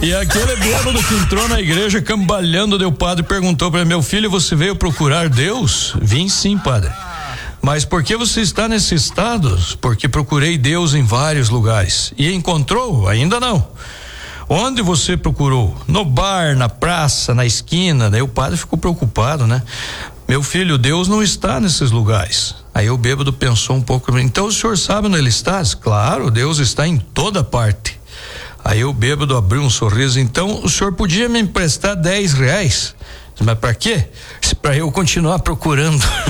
E aquele bêbado que entrou na igreja cambalhando, o padre perguntou para ele: meu filho, você veio procurar Deus? Vim sim, padre. Mas por que você está nesse estado? Porque procurei Deus em vários lugares. E encontrou? Ainda não. Onde você procurou? No bar, na praça, na esquina. Daí o padre ficou preocupado, né? Meu filho, Deus não está nesses lugares. Aí o bêbado pensou um pouco. Então o senhor sabe onde ele está? Claro, Deus está em toda parte. Aí o bêbado abriu um sorriso. Então o senhor podia me emprestar R$10? Mas para quê? Para eu continuar procurando.